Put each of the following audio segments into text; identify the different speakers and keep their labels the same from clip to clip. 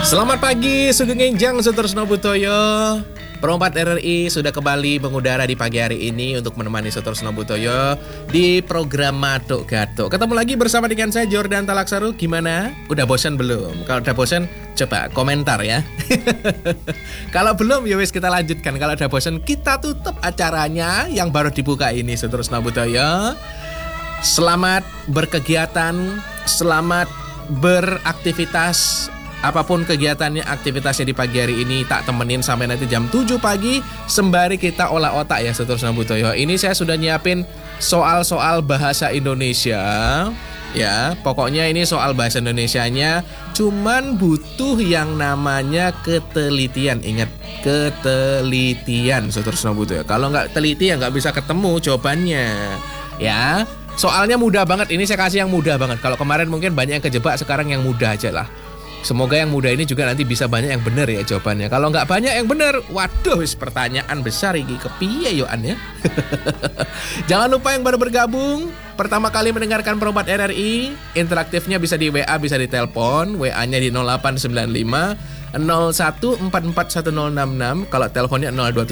Speaker 1: Selamat pagi, Sugeng Enjang, Sutrisno Butoyo. Perompat RRI sudah kembali mengudara di pagi hari ini untuk menemani Sutrisno Butoyo di program Maduk Gatuk. Ketemu lagi bersama dengan saya Jordan Talaksaru. Gimana? Udah bosan belum? Kalau udah bosan, coba komentar ya. Kalau belum, ya wis kita lanjutkan. Kalau udah bosan, kita tutup acaranya yang baru dibuka ini, Sutrisno Butoyo. Selamat berkegiatan, selamat beraktivitas. Apapun kegiatannya, aktivitasnya di pagi hari ini, tak temenin sampai nanti jam 7 pagi sembari kita olah otak ya, Sutrisno Butoyo. Ini saya sudah nyiapin soal-soal bahasa Indonesia. Ya, pokoknya ini soal bahasa Indonesianya cuman butuh yang namanya ketelitian. Ingat, ketelitian, Sutrisno Butoyo. Kalau nggak teliti ya nggak bisa ketemu jawabannya. Ya, soalnya mudah banget. Ini saya kasih yang mudah banget. Kalau kemarin mungkin banyak yang kejebak, sekarang yang mudah aja lah. Semoga yang mudah ini juga nanti bisa banyak yang benar ya jawabannya. Kalau nggak banyak yang benar, waduh, pertanyaan besar ini kepiye yoan ya. Jangan lupa yang baru bergabung, pertama kali mendengarkan Perompat RRI, interaktifnya bisa di WA, bisa di telepon. WA-nya di 0895 01441066. Kalau teleponnya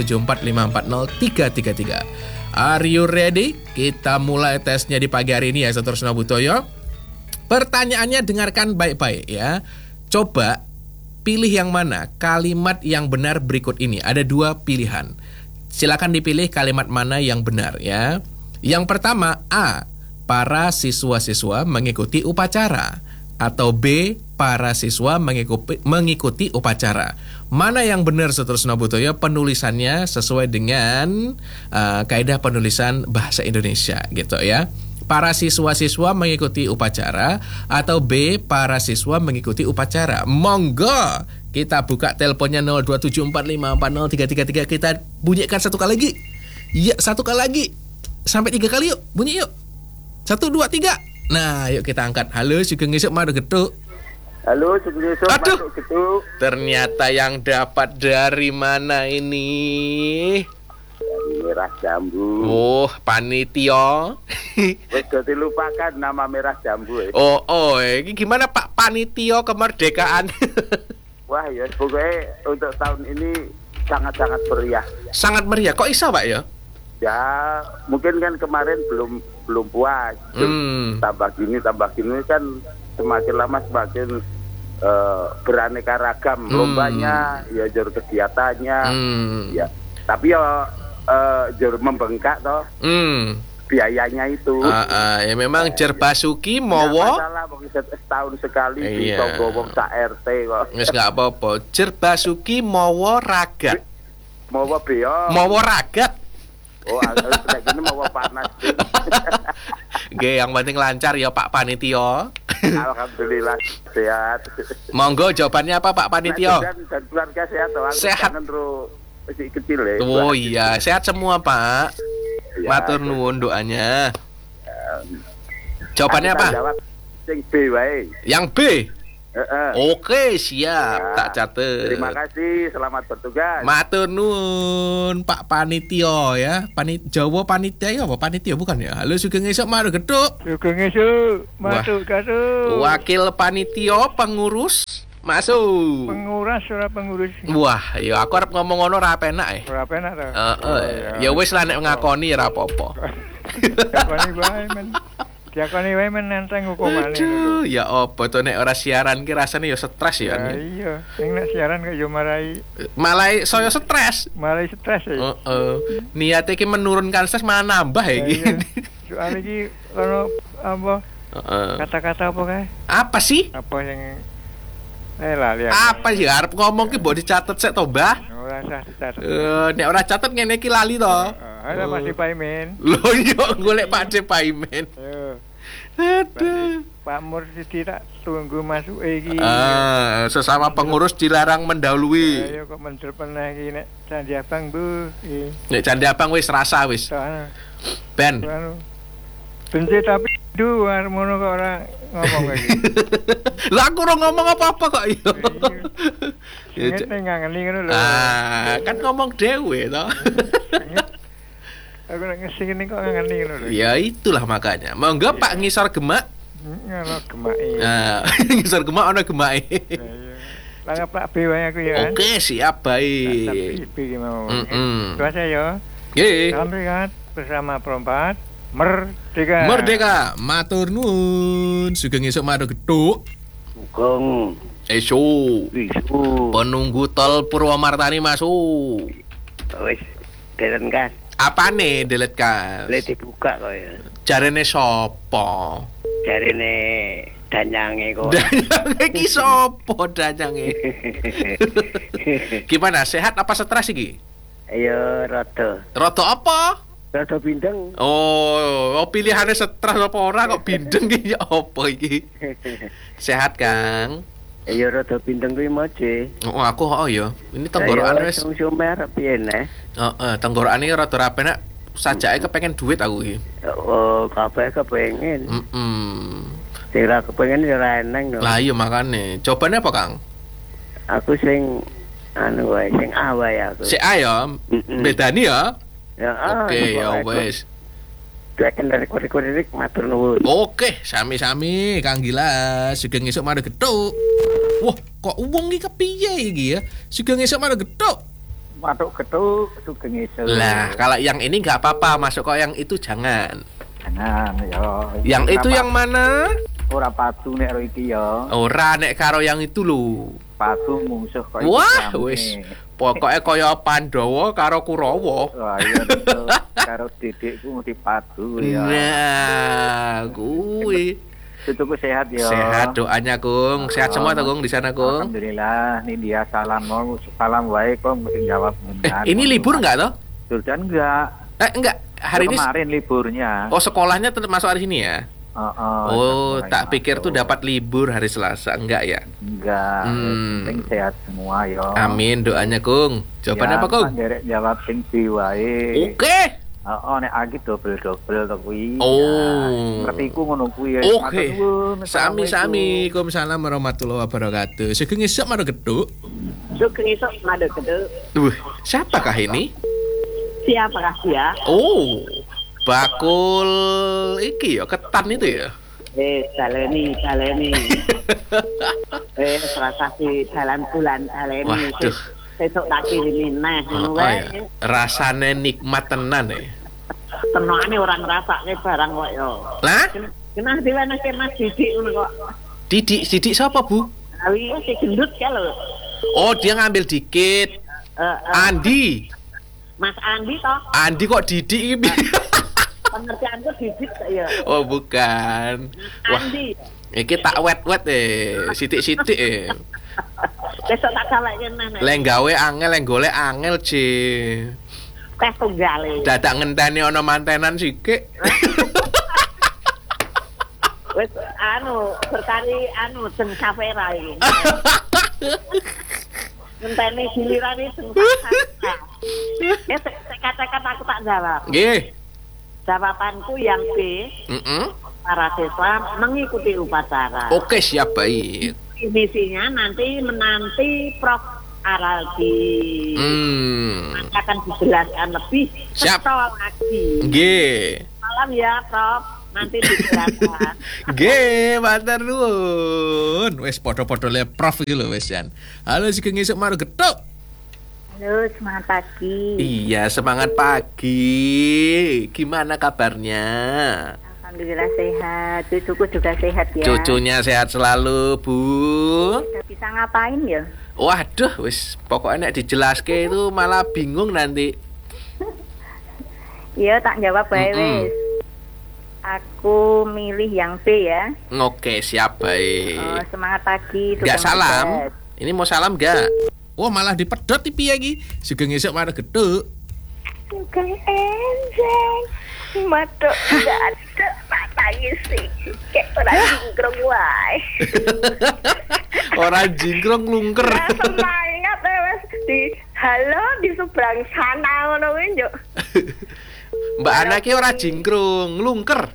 Speaker 1: 02745403333. Are you ready? Kita mulai tesnya di pagi hari ini ya, Sutrisno Butoyo. Pertanyaannya dengarkan baik-baik ya. Coba pilih yang mana kalimat yang benar berikut ini. Ada dua pilihan. Silakan dipilih kalimat mana yang benar ya. Yang pertama, A, para siswa-siswa mengikuti upacara. Atau B, para siswa mengikuti upacara. Mana yang benar, Sutrisno Butoyo? Penulisannya sesuai dengan kaidah penulisan bahasa Indonesia gitu ya. Para siswa-siswa mengikuti upacara, atau B, para siswa mengikuti upacara. Monggo kita buka teleponnya 02745403333. Kita bunyikan satu kali lagi. Ya, satu kali lagi. Sampai 3 kali yuk. Bunyi yuk. 1, 2, 3. Nah, yuk kita angkat. Halo, Sugeng Esuk Maduk Gatuk.
Speaker 2: Halo, Sugeng Esuk Maduk Gatuk.
Speaker 1: Ternyata yang dapat dari mana ini?
Speaker 2: Merah Jambu.
Speaker 1: Oh, panitia.
Speaker 2: Wes dilupakan nama Merah Jambu.
Speaker 1: Ini gimana Pak Panitia kemerdekaan?
Speaker 2: Wah, ya pokoknya untuk tahun ini sangat-sangat meriah.
Speaker 1: Sangat meriah. Kok iso, Pak ya?
Speaker 2: Ya, mungkin kan kemarin belum puas. Tambah gini kan semakin lama semakin beraneka ragam lombanya, ya jur kegiatannya. Ya. Tapi ya jur membengkak toh. Biayanya itu.
Speaker 1: Ya memang jer basuki mowo.
Speaker 2: Masalah setahun sekali bisa wong sak RT kok.
Speaker 1: Wis enggak apa-apa. Jer basuki mowo ragat.
Speaker 2: Mowo beo.
Speaker 1: Mowo ragat.
Speaker 2: Oh, lagi ini mowo panas.
Speaker 1: Nggih, yang penting lancar ya Pak Panitia.
Speaker 2: Alhamdulillah sehat.
Speaker 1: Monggo jawabannya apa Pak Panitia?
Speaker 2: Dan keluarga sehat toh.
Speaker 1: Sehat.
Speaker 2: Masih kecil ya.
Speaker 1: Oh iya, sehat semua Pak.
Speaker 2: Ya,
Speaker 1: matur nuwun doanya. Jawabannya apa?
Speaker 2: Jawab sing B wae.
Speaker 1: Yang B. Oke, siap. Ya, tak catet.
Speaker 2: Terima kasih, selamat bertugas.
Speaker 1: Matur nuwun Pak Panitia ya. Jawa panitia ya apa panitia bukan ya? Halo, Sugeng Esuk Maduk Gatuk.
Speaker 2: Sugeng Esuk Maduk Gatuk.
Speaker 1: Wakil panitia pengurus masuk.
Speaker 2: Pengurus.
Speaker 1: Wah, ya aku arep ngomong ngono ra penak
Speaker 2: Ora penak to.
Speaker 1: Ya wis lah nek ngakoni ra apa-apa.
Speaker 2: Diakoni wae men nenteng hukumane.
Speaker 1: Aduh, ya apa to nek ora siaran ki rasane ya stres ya.
Speaker 2: Iya, sing nek siaran kok yo
Speaker 1: malah saya stres.
Speaker 2: Malah stres ya.
Speaker 1: Niate ki menurunkan stres malah nambah iki.
Speaker 2: Soal iki ono apa? Kata-kata apa kae?
Speaker 1: Apa sih?
Speaker 2: Apa yang lali.
Speaker 1: Apa sih arep ngomong ki mbok dicatet sik to, Mbah?
Speaker 2: Ora usah dicatet.
Speaker 1: Nek ora catet ngene iki lali to.
Speaker 2: Ada Mas Paimin.
Speaker 1: Lho yo golek Pak Paimin. Aduh.
Speaker 2: Pak Mursidi tak tunggu masuk iki.
Speaker 1: Sesama pengurus dilarang mendahului.
Speaker 2: Ayo kok mendel peneh iki nek Candi Abang, Bu.
Speaker 1: Nek Candi Abang wis rasa wis. Ben.
Speaker 2: Benci tapi duar mono kok ora ngomong iki.
Speaker 1: Lah aku ora ngomong apa-apa kok iya.
Speaker 2: Ya ngangeni ngono lho.
Speaker 1: Kan ngomong dhewe to.
Speaker 2: Aku nek ngesini kok ngangeni ngono lho.
Speaker 1: Ya itulah makanya. Monggo Pak Ngisor Gemak.
Speaker 2: Ngono gemake.
Speaker 1: Ngisor Gemak ana gemake.
Speaker 3: Plak B wae aku ya.
Speaker 1: Oke, siap baik.
Speaker 3: B mau.
Speaker 1: Mm-mm.
Speaker 3: Doa saya.
Speaker 1: Nggih.
Speaker 3: Salam sehat bersama perempat merdeka.
Speaker 1: Merdeka, matur nuwun. Sugeng esuk madu gedhuk.
Speaker 2: Sugeng.
Speaker 1: Esuk.
Speaker 2: Isu.
Speaker 1: Penunggu tol Purwomartani masuk.
Speaker 2: Wis deren kan.
Speaker 1: Apane delete kan?
Speaker 2: Boleh dibuka kok ya.
Speaker 1: Jarene sapa?
Speaker 2: Jarine danyange kok.
Speaker 1: Danyange iki sapa danyange? Gimana, sehat apa stres iki?
Speaker 2: Ayo rada.
Speaker 1: Rada apa?
Speaker 2: Rada bindeng.
Speaker 1: Oh, pilihannya stres apa ora kok bindeng iki apa iki? Sehat, Kang?
Speaker 2: Ayo rada bindeng kuwi moje.
Speaker 1: Oh, aku ya. Ini tenggorokan wis.
Speaker 2: Sumer piye neh?
Speaker 1: Heeh, tenggorokane rada rapenak. Sajake kepengen duit aku iki.
Speaker 2: Oh, kabeh kepengen. Sing ra kepengen ya ora eneng no.
Speaker 1: Lah iya makane. Cobane apa, Kang?
Speaker 2: Aku sing anu wae, sing A wae aku.
Speaker 1: Si A ya. Bedani ya.
Speaker 2: Ya,
Speaker 1: Oke, ya wes.
Speaker 2: Tekan dari kurik-kurik matur nuwun.
Speaker 1: Oke, sami-sami Kang Gilas. Sugeng esuk mari gethuk. Wah, kok wong iki kepiye iki ya? Sugeng esuk mari gethuk.
Speaker 3: Matuk getuk sugeng esuk.
Speaker 1: Lah, kalau yang ini nggak apa-apa, masuk kok yang itu jangan.
Speaker 3: Jangan ya.
Speaker 1: Yang itu yang mana?
Speaker 3: Ora patu nek ro iki ya.
Speaker 1: Ora nek karo yang itu lho.
Speaker 3: Patu mungsuh kok iki.
Speaker 1: Wah, wis. Pokoke kaya Pandhawa karo Kurawa.
Speaker 3: Wah, iya betul. Karo didikku mesti padu ya.
Speaker 1: Nah, kuwi.
Speaker 3: Cucuku sehat ya.
Speaker 1: Sehat doanya, Kung. Sehat semua tuh, Kung, di sana, Kung.
Speaker 3: Alhamdulillah, ini dia salam mau salam wae kok mesti jawab benar.
Speaker 1: Ini libur enggak toh?
Speaker 3: Sudah enggak.
Speaker 1: Enggak. Hari ini
Speaker 3: kemarin liburnya.
Speaker 1: Oh, sekolahnya tetap masuk hari sini ya? Oh, tak pikir tuh dapat libur hari Selasa. Enggak ya?
Speaker 3: Enggak. Penting sehat semua ya.
Speaker 1: Amin, doanya, Kung. Jawabannya apa, Kung?
Speaker 3: Derek jawab sing B wae.
Speaker 1: Oke.
Speaker 3: Nek agi double-double to kuwi.
Speaker 1: Oh.
Speaker 3: Ngertiku ngono kuwi.
Speaker 1: Oke. Sami-sami. Waalaikumsalam warahmatullahi wabarakatuh. Sugeng esuk mari gethuk.
Speaker 4: Sugeng esuk mari gethuk.
Speaker 1: Siapakah ini?
Speaker 4: Siapakah dia?
Speaker 1: Oh. Bakul iki ya, ketan itu ya.
Speaker 4: Daleni. Serasa si dalan bulan daleni.
Speaker 1: Waduh.
Speaker 4: Sesuk tak kirimi neh ngono wae.
Speaker 1: Rasane nikmat tenan ya.
Speaker 4: Tenane ora ngrasake barang kok ya.
Speaker 1: Lah?
Speaker 4: Kenah diwenehke Mas Didik ngono kok.
Speaker 1: Didik siapa, Bu?
Speaker 4: Awi si gendut ya lho.
Speaker 1: Oh, dia ngambil dikit. Andi.
Speaker 4: Mas Andi toh?
Speaker 1: Andi kok Didik iki?
Speaker 4: Pengertianku Didik ya.
Speaker 1: Oh, bukan. Wah.
Speaker 4: Andi.
Speaker 1: Iki tak wet-wet sithik-sithik
Speaker 4: Besok tak salahke neh.
Speaker 1: Lek gawe angel, lek golek angel, C.
Speaker 4: Teh tunggale.
Speaker 1: Dadak ngenteni ana mantenan sikik.
Speaker 4: Wes berkari jeng Safera iki. Ngenteni giliran iki jeng Safera. Kata-kata aku tak jawab.
Speaker 1: Nggih.
Speaker 4: Jawabanku yang B. Para siswa mengikuti upacara.
Speaker 1: Oke, siap, baik.
Speaker 4: Misinya nanti menanti Prof Araldi. Akan dijelaskan lebih detail lagi.
Speaker 1: Nggih.
Speaker 4: Malam ya, Prof. Nanti dijelaskan.
Speaker 1: Nggih, matur nuwun. Wis padha-padha le Prof iki lho wis Jan. Halo, sugeng esuk mari gethuk.
Speaker 4: Halo, semangat pagi.
Speaker 1: Iya, semangat pagi. Gimana kabarnya?
Speaker 4: Alhamdulillah sehat. Cucuku juga sehat ya.
Speaker 1: Cucunya sehat selalu, Bu.
Speaker 4: Udah bisa ngapain ya?
Speaker 1: Waduh, wis pokoknya nek dijelaske itu malah bingung nanti.
Speaker 4: Iya, tak jawab bae wis. Aku milih yang B ya.
Speaker 1: Oke, siap baik.
Speaker 4: Semangat pagi.
Speaker 1: Gak salam. Ini mau salam gak? Wah, malah dipedot piye iki? Sugeng esuk mari gethuk.
Speaker 4: Sugeng enjeng. Matuk gak ada matanya sih. Kayak orang jingkrong wae.
Speaker 1: Orang jingkrong lungker.
Speaker 4: Semangat wes halo di seberang sana ngono kuwi yo.
Speaker 1: Mbak Ana ki ora jingkrong, lungker.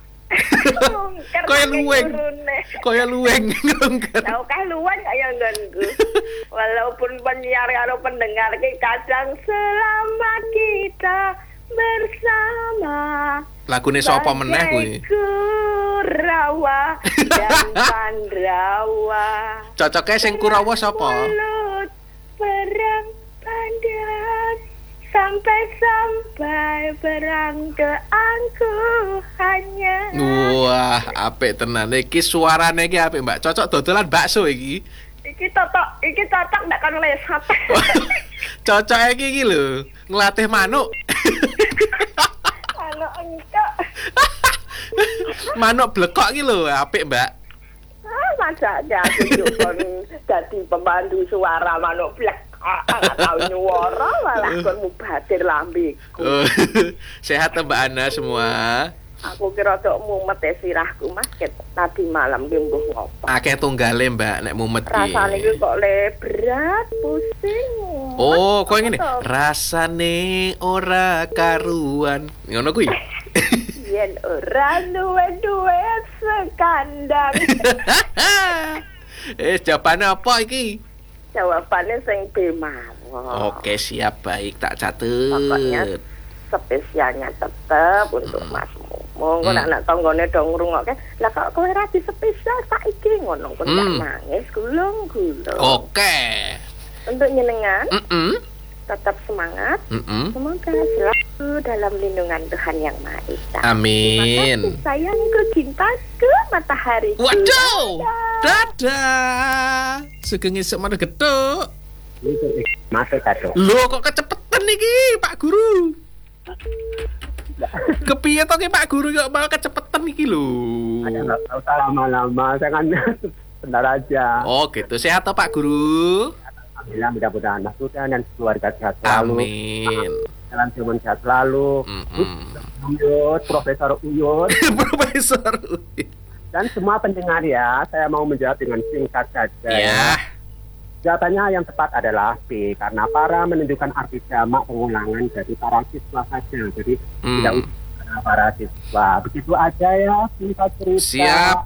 Speaker 1: Kaya luweng lungker.
Speaker 4: Tahu kah luweng kaya nggonku. Walaupun penyiar karo pendengar ki kadang selama kita bersama.
Speaker 1: Lagune sapa meneh kuwi?
Speaker 4: Kurawa dan Pandrawa.
Speaker 1: Cocoke sing Kurawa sapa?
Speaker 4: Mulut perang pandas sampai perang ke hanya.
Speaker 1: Wah, apik tenan iki suarane iki apik, Mbak. Cocok dodolan bakso iki.
Speaker 4: Iki cocok ndak kan lesat.
Speaker 1: Cocok iki lho, nglatih manuk.
Speaker 4: Kalau enggak
Speaker 1: Manuk blekok iki lho, apik, Mbak.
Speaker 4: masa aja aku kon dadi pemandu suara manuk blek. Enggak tahu nyuara malah kon mubadir lambeku.
Speaker 1: Sehat Mbak Ana semua.
Speaker 4: Aku kira tok mumet sirahku Mas ket tadi malam ki mbuh ngopo.
Speaker 1: Akeh tunggale Mbak nek mumet ki.
Speaker 4: Rasane ki kok berat pusing.
Speaker 1: Oh, kok ngene. Rasane ora karuan. Ngono kuwi.
Speaker 4: Yen ora duwe sekandang.
Speaker 1: Jawabannya apa iki?
Speaker 4: Jawabannya sing B mawon.
Speaker 1: Oke, siap, baik, tak catet.
Speaker 4: Pokoknya spesialnya tetep untuk Masmu. Monggo anak tanggane do ngrungokke. Lah kok kowe ra di spesial saiki ngono kok nangis gulung-gulung.
Speaker 1: Oke.
Speaker 4: Untuk nyenengan. Tetap semangat. Semoga selalu dalam lindungan Tuhan Yang Maha Esa.
Speaker 1: Amin.
Speaker 4: Terima kasih sayangku, cintaku, matahari.
Speaker 1: Waduh. Dadah. Sugeng esuk mana gedhok.
Speaker 3: Masuk kado.
Speaker 1: Lho kok kecepetan iki, Pak Guru? Kepiye to ki Pak Guru kok malah kecepetan iki lho.
Speaker 3: Enggak usah lama-lama, saya kan bentar aja.
Speaker 1: Oh gitu, sehat toh Pak Guru?
Speaker 3: Alhamdulillah, mudah-mudahan Mas Huda dan keluarga sehat selalu.
Speaker 1: Amin.
Speaker 3: Jalan Firman sehat selalu. Uyut, Profesor Uyut.
Speaker 1: Profesor Uyut.
Speaker 3: Dan semua pendengar ya, saya mau menjawab dengan singkat saja.
Speaker 1: Ya.
Speaker 3: Jawabannya yang tepat adalah B, karena para menunjukkan arti jamak pengulangan dari para siswa saja. Jadi tidak usah para siswa. Begitu aja ya, singkat cerita.
Speaker 1: Siap.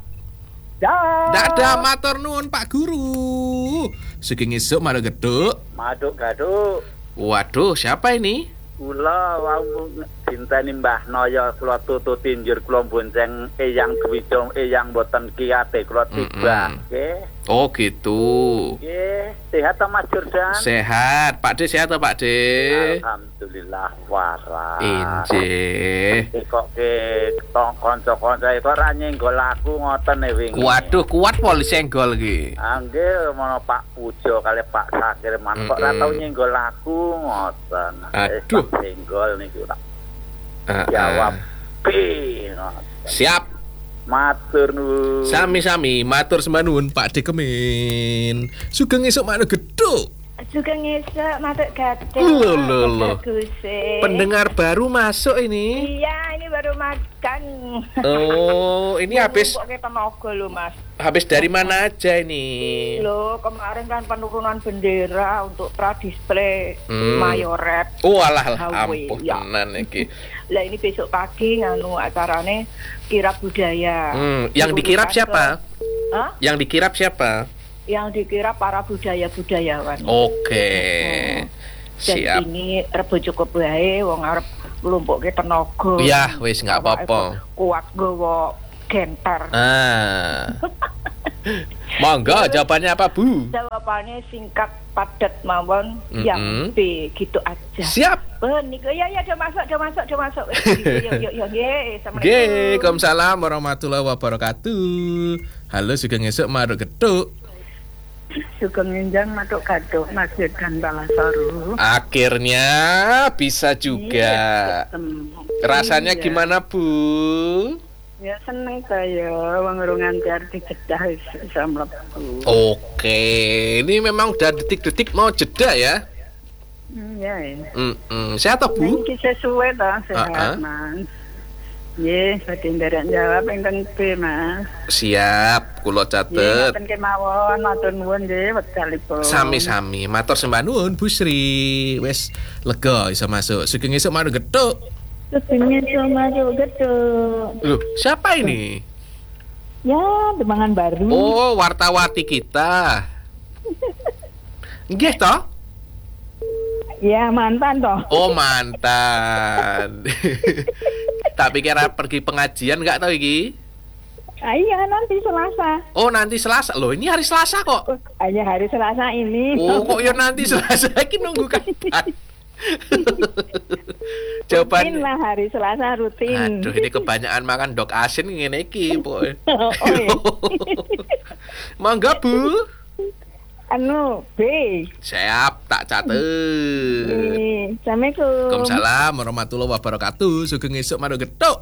Speaker 3: Dadah,
Speaker 1: matur nuwun Pak Guru. Sugeng esuk mana gedhok?
Speaker 5: Maduk gaduk.
Speaker 1: Waduh, siapa ini?
Speaker 5: Kula wau dinteni Mbah Naya kula tututi njur kula bonceng eyang Dwijong eyang boten kiyate kula tiba. Nggih.
Speaker 1: Oh gitu.
Speaker 5: Nggih, sehat ta Mas Jordan?
Speaker 1: Sehat, Pak De sehat ta Pak De?
Speaker 5: Alhamdulillah waras.
Speaker 1: Injih.
Speaker 5: Kok ke kanca-kanca kok ra nyenggol aku ngoten wingi.
Speaker 1: Waduh, kuat polisi senggol iki.
Speaker 5: Nggih, mono Pak Pujo kali Pak Sakir man kok ra tau nyenggol aku ngoten.
Speaker 1: Aduh.
Speaker 5: Senggol niku tak jawab B.
Speaker 1: Siap.
Speaker 5: Matur nuwun.
Speaker 1: Sami-sami, matur sembah nuwun Pak De Kemin. Sugeng esuk mana gedhok?
Speaker 4: Sugeng esuk matur gadhok.
Speaker 1: Loh. Pendengar baru masuk ini.
Speaker 4: Iya, ini baru makan.
Speaker 1: Oh, ini habis
Speaker 4: Kok tenaga lho, Mas.
Speaker 1: habis dari mana aja ini?
Speaker 4: Loh, kemarin kan penurunan bendera untuk pradisplay Mayoret.
Speaker 1: Oh, alah
Speaker 4: Hawe,
Speaker 1: ampun
Speaker 4: ya.
Speaker 1: tenan iki.
Speaker 4: Lah ini besok pagi nganu acarane kirap budaya.
Speaker 1: Yang dikirap siapa?
Speaker 4: Hah?
Speaker 1: Yang dikirap siapa?
Speaker 4: Yang dikirap para budayawan.
Speaker 1: Oke.
Speaker 4: Dan
Speaker 1: Siap.
Speaker 4: ini rebo cukup bae wong arep nglumpukke tenaga.
Speaker 1: Ya, wis enggak apa-apa.
Speaker 4: Kuat gowo genter.
Speaker 1: Monggo jawabannya apa, Bu?
Speaker 4: Jawabannya singkat padat mawon yang B gitu aja.
Speaker 1: Siap.
Speaker 4: Niku ya udah masuk. Yuk.
Speaker 1: Waalaikumsalam warahmatullahi wabarakatuh. Halo, sugeng esuk maruk gedhok.
Speaker 4: Sugeng enjang matuk gaduk Mas dan Balasaru.
Speaker 1: Akhirnya bisa juga. Rasanya gimana, Bu?
Speaker 4: Ya seneng saya wong urungan arti jedah bisa mlebu.
Speaker 1: Oke, ini memang udah detik-detik mau jeda ya?
Speaker 4: Ya.
Speaker 1: Sehat toh, Bu?
Speaker 4: Iki sesuai ta sehat, Mas. Nggih, badhe nderek jawab ingkang B, Mas.
Speaker 1: Siap, kula catet.
Speaker 4: Ngoten kemawon, matur nuwun nggih wektalipun.
Speaker 1: Sami-sami, matur sembah nuwun Bu Sri. Wis lega iso masuk. Sugeng esuk marung gedhok.
Speaker 4: Sugeng esuk marung gedhok.
Speaker 1: Loh, siapa ini?
Speaker 4: Ya, demangan baru.
Speaker 1: Oh, wartawati kita. Nggih toh?
Speaker 6: Ya mantan toh.
Speaker 1: Oh, mantan. Tak pikir pergi pengajian nggak tahu iki?
Speaker 6: Iya nanti Selasa.
Speaker 1: Oh, nanti Selasa. Loh, ini hari Selasa kok.
Speaker 6: Hanya hari Selasa ini.
Speaker 1: Oh, kok ya nanti Selasa iki nunggu kapan? Jawaban
Speaker 6: Rutin lah hari Selasa rutin.
Speaker 1: Aduh, ini kebanyakan makan dok asin ngene iki, Po.
Speaker 6: Oh, iya.
Speaker 1: Mangga, Bu.
Speaker 6: Anu B.
Speaker 1: Siap, tak catet.
Speaker 6: Assalamualaikum.
Speaker 1: Waalaikumsalam warahmatullahi wabarakatuh. Sugeng esuk madu getuk.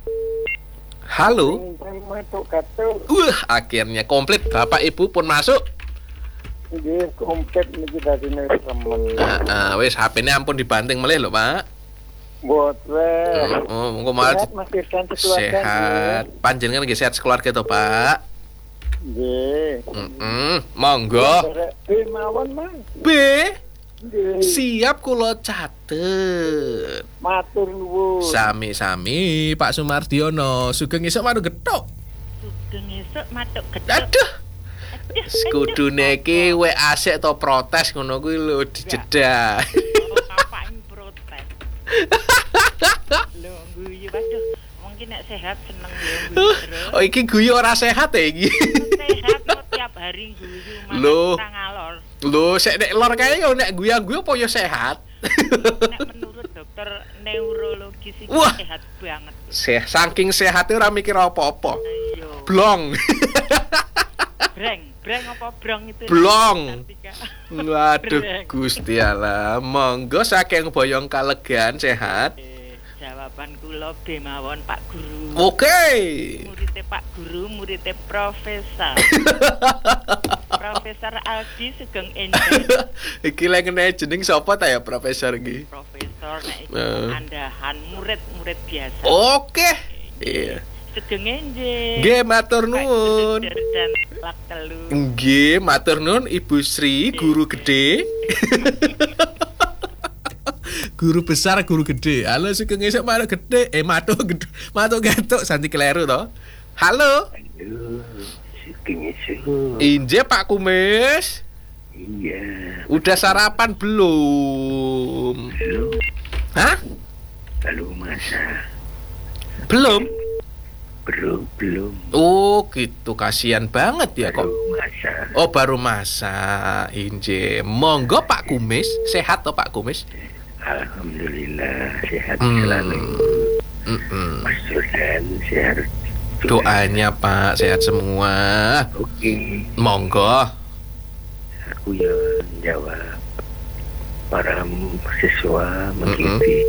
Speaker 1: Halo. Akhirnya komplit. Bapak Ibu pun masuk.
Speaker 2: Nggih, komplit niki dadine temen.
Speaker 1: Wis HP-ne ampun dibanting melih lho, Pak.
Speaker 2: Boten.
Speaker 1: Oh, monggo mal. Sehat. Panjenengan nggih sehat sekeluarga to, Pak?
Speaker 2: Nggih.
Speaker 1: Monggo.
Speaker 2: B mawon, Mas.
Speaker 1: B. Siap kula catet.
Speaker 2: Matur nuwun.
Speaker 1: Sami-sami Pak Sumardiono. Sugeng esuk madu getuk.
Speaker 7: Sugeng esuk matuk getuk.
Speaker 1: Aduh. Kudune iki we asik to protes ngono kuwi lho dijedah.
Speaker 7: Kapan protes? Lho guyu aduh. Mungkin nek sehat seneng ya terus.
Speaker 1: Oh iki guyu ora sehat ya iki.
Speaker 7: Sehat kok tiap hari guyu
Speaker 1: Loh.
Speaker 7: malah ngalor.
Speaker 1: Lho sik nek lor kae yo nek guyu-guyu apa yo sehat.
Speaker 7: Nek menurut dokter neurologis iki
Speaker 1: Wah.
Speaker 7: sehat banget.
Speaker 1: Saking sehatnya ora mikir apa-apa.
Speaker 7: Ayo.
Speaker 1: Blong.
Speaker 7: Breng apa brong itu?
Speaker 1: Blong.
Speaker 7: Nartika.
Speaker 1: Waduh
Speaker 7: Breng.
Speaker 1: Gusti Allah. Monggo saking boyong kalegan sehat.
Speaker 7: Jawaban kula B mawon Pak Guru.
Speaker 1: Oke.
Speaker 7: Muridnya Pak Guru, muridnya Profesor. Profesor Aldi Sugeng Ende.
Speaker 1: Iki lek ngene jeneng sapa ta ya profesor iki?
Speaker 7: Profesor nek iki
Speaker 1: Eh.
Speaker 7: andahan murid-murid biasa.
Speaker 1: Oke. Iya.
Speaker 7: Sugeng Ende.
Speaker 1: Nggih matur nuwun.
Speaker 7: Dan lak telu.
Speaker 1: Nggih matur nuwun Ibu Sri, guru gede. Guru besar, guru gede. Halo sugeng esuk matuk gede. Matuk gede. Matuk gatuk santi kleru to. Halo.
Speaker 2: Sugeng esuk.
Speaker 1: Inje Pak Kumis.
Speaker 2: Iya.
Speaker 1: Udah sarapan belum?
Speaker 2: Belum.
Speaker 1: Hah?
Speaker 2: Belum masak.
Speaker 1: Belum?
Speaker 2: Belum.
Speaker 1: Oh gitu, kasihan banget ya kok.
Speaker 2: Masak.
Speaker 1: Oh baru masak. Inje. Monggo Pak Kumis. Sehat toh Pak Kumis?
Speaker 2: Alhamdulillah sehat
Speaker 1: Hmm.
Speaker 2: selalu. Mas Jordan sehat.
Speaker 1: Doanya Pak sehat semua.
Speaker 2: Oke.
Speaker 1: Monggo.
Speaker 2: Aku yang jawab. Para siswa mengikuti.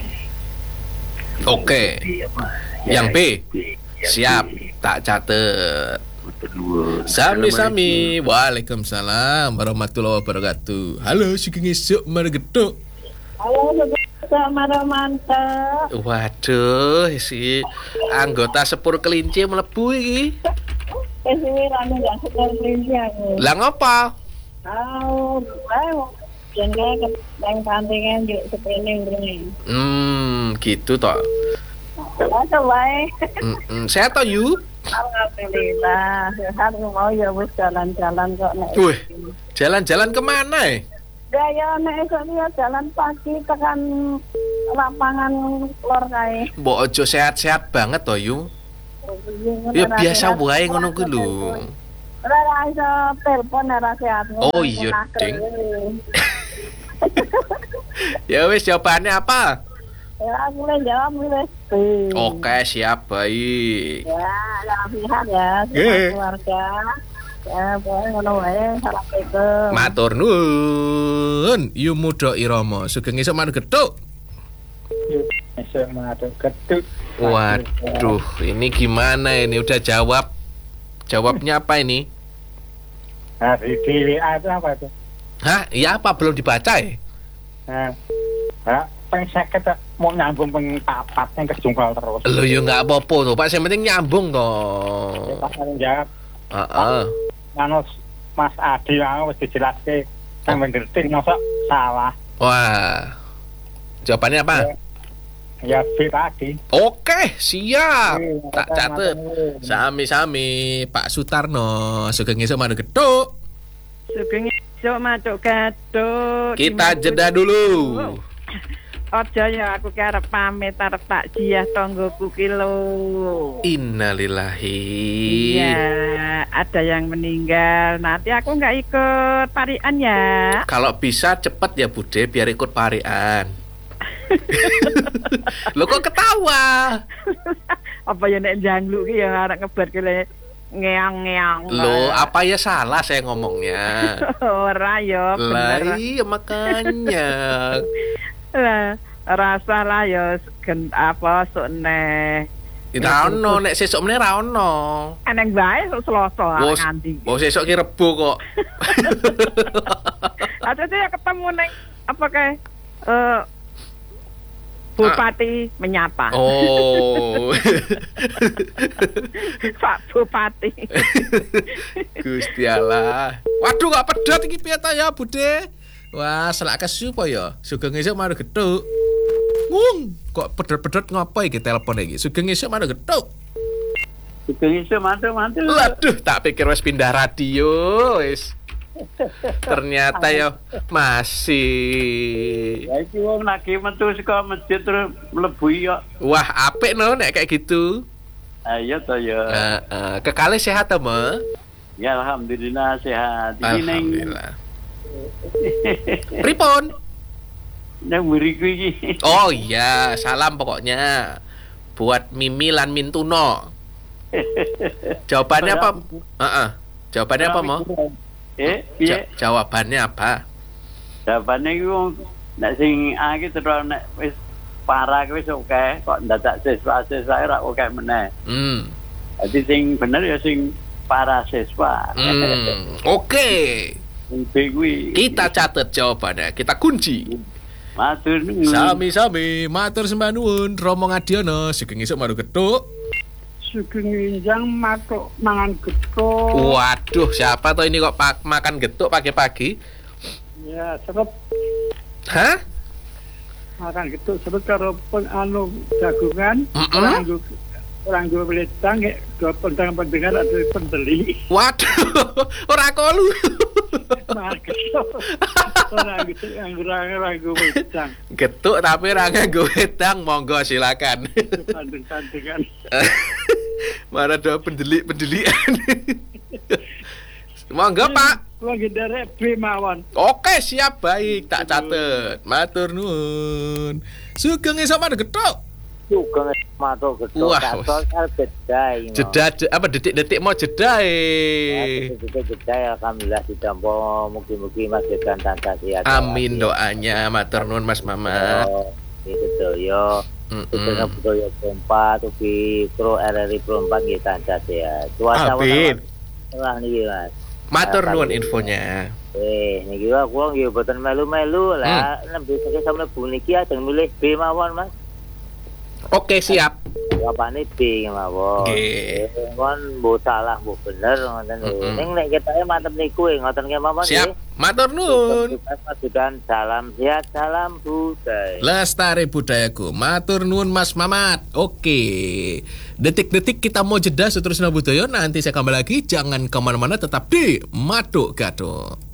Speaker 1: Oke. Yang B. Siap, tak catet. Sami-sami. Waalaikumsalam warahmatullahi wabarakatuh. Halo, sugeng esuk margetuk.
Speaker 6: Halo, sama mantap.
Speaker 1: Waduh, si anggota sepur kelinci mlebu iki.
Speaker 6: Kesini rame gak sekolah kelinci aku.
Speaker 1: Lah ngapa?
Speaker 6: Tahu, jenenge yang kantingan juga sepene ngene.
Speaker 1: Gitu toh.
Speaker 6: Ada wae.
Speaker 1: Sehat toh Yu?
Speaker 6: Alhamdulillah, sehat mau ya wis jalan-jalan kok nek.
Speaker 1: Wih, jalan-jalan kemana
Speaker 6: Gaya nek esuk ya jalan pagi tekan lapangan lor kae.
Speaker 1: Mbok ojo sehat-sehat banget toh Yu. Ya biasa wae ngono kuwi lho.
Speaker 6: Ora iso telepon ora sehat.
Speaker 1: Oh iya, Ding. Ya wis jawabannya apa?
Speaker 6: Ya aku le jawab wis.
Speaker 1: Oke, siap, baik.
Speaker 6: Ya, sehat ya,
Speaker 1: Nggih.
Speaker 6: keluarga. Ya, boleh ngono wae. Assalamualaikum.
Speaker 1: Matur nuwun. Yu muda irama, sugeng esuk manut getuk.
Speaker 2: Esok matuk ketuk.
Speaker 1: Waduh, ini gimana ini? Udah jawab. Jawabnya apa ini?
Speaker 2: Hari diri apa itu?
Speaker 1: Hah? Ya apa belum dibaca ya?
Speaker 2: Pengseket mau nyambung papat yang kejungkal terus.
Speaker 1: Loh ya nggak apa-apa tuh Pak, yang penting nyambung toh.
Speaker 2: Pas jawab, manus Mas Adi wis dijelaske sampe ngerti masa salah.
Speaker 1: Wah. Jawabannya apa?
Speaker 2: Ya B tadi.
Speaker 1: Oke, siap. Tak
Speaker 2: Matur
Speaker 1: catet.
Speaker 2: nuwun.
Speaker 1: Sami-sami Pak Sutarno, sugeng esuk manut getuk.
Speaker 7: Sugeng
Speaker 8: esuk Matuk Gaduh.
Speaker 1: Kita jeda dulu.
Speaker 8: Ojo ya aku ki arep pamit arep takziah tanggoku ki lho.
Speaker 1: Innalillahi.
Speaker 8: Iya, ada yang meninggal. Nanti aku nggak ikut parian ya.
Speaker 1: Kalau bisa cepet ya Bude biar ikut parian. Lo kok ketawa?
Speaker 8: Apa ya nek janglu ki ya arek ngebar kele ngeang-ngeang.
Speaker 1: Lo apa ya salah saya ngomongnya?
Speaker 8: Ora ya, bener.
Speaker 1: Lah iya makanya.
Speaker 8: Lah, rasa lah ya apa sok neh.
Speaker 1: Ra ono nek sesuk meneh ra ono.
Speaker 8: Eneng bae sok Selasa nganti.
Speaker 1: Oh sesuk ki Rebo kok.
Speaker 8: Ada ya ketemu neng apa kayak Bupati menyapa.
Speaker 1: Oh.
Speaker 8: Pak Bupati.
Speaker 1: Gusti Allah. Waduh kok pedhot iki piye ta ya, Bude? Wah, selak kesu apa ya? Sugeng esuk maru gethuk. Ngung, kok pedhot-pedhot ngopo iki telepon iki? Sugeng esuk maru gethuk.
Speaker 5: Sugeng esuk mantul.
Speaker 1: Waduh, tak pikir wis pindah radio wis. Ternyata ya masih.
Speaker 5: Ya iki wong lagi metu saka masjid terus mlebu ya.
Speaker 1: Wah, apik no nek kayak gitu.
Speaker 5: Ayo to ya.
Speaker 1: Kekale sehat ta, Ma?
Speaker 5: Ya alhamdulillah sehat.
Speaker 1: Alhamdulillah. Pripun?
Speaker 5: Nang mriku iki.
Speaker 1: Oh iya, salam pokoknya buat Mimi lan Mintuno. Jawabannya apa? Jawabannya apa, Mo?
Speaker 5: Piye?
Speaker 1: Jawabannya apa?
Speaker 5: Jawabannya iku nek sing iki terus nek wis parah wis oke, kok ndadak siswa-siswa ora oke meneh. Jadi sing bener ya sing para siswa.
Speaker 1: Oke. Kita catat jawabannya, kita kunci.
Speaker 5: Matur nuwun.
Speaker 1: Sami-sami, matur sembah nuwun. Romo Ngadiono, sugeng esuk maru gethuk.
Speaker 2: Sugeng injang matuk mangan gethuk.
Speaker 1: Waduh, siapa tuh ini kok makan gethuk pagi-pagi?
Speaker 2: Ya, sebab
Speaker 1: Hah?
Speaker 2: makan gethuk sebab karo jagungan. Orang gue beli tang, dua pendengar ada pendeli.
Speaker 1: Waduh, ora kolu.
Speaker 2: Orang gitu yang gue beli tang.
Speaker 1: Getuk tapi ora nganggo wedang, monggo silakan.
Speaker 2: Tanding-tandingan.
Speaker 1: Mana ada pendelian. Monggo Pak.
Speaker 2: Lagi dari B mawon.
Speaker 1: Oke, siap, baik, tak catet. Matur nuwun. Sugeng esuk mari gethuk.
Speaker 9: Sugeng matur gethuk katon jedai.
Speaker 1: Jeda apa detik-detik mau jedai.
Speaker 9: Detik jedai alhamdulillah ditampa mugi-mugi Mas Dedan tansah sehat.
Speaker 1: Amin doanya, matur nuwun Mas Mamat.
Speaker 9: Itu yo. Kita budaya Prompat ugi Pro RRI Prompat nggih tansah sehat.
Speaker 1: Amin.
Speaker 9: Wah niki Mas.
Speaker 1: Matur nuwun infonya.
Speaker 9: Niki kula nggih boten melu-melu lah nembe sampe puniki ajeng milih B mawon Mas.
Speaker 1: Oke, siap.
Speaker 9: Jawabane B mawon.
Speaker 1: Nggih.
Speaker 9: Kon mbok salah mbok bener ngoten lho. Ning nek ketoke mantep niku ngoten nggih mawon nggih.
Speaker 1: Siap. Matur nuwun.
Speaker 9: Dan salam sehat, salam budaya.
Speaker 1: Lestari budayaku. Matur nuwun Mas Mamat. Oke. Detik-detik kita mau jeda Sutrisno Budaya. Nanti saya kembali lagi. Jangan kemana-mana, tetap di Maduk Gaduh.